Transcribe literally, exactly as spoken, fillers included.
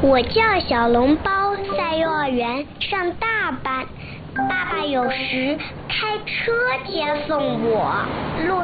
我叫小笼包，在幼儿园上大班。爸爸有时开车接送我，路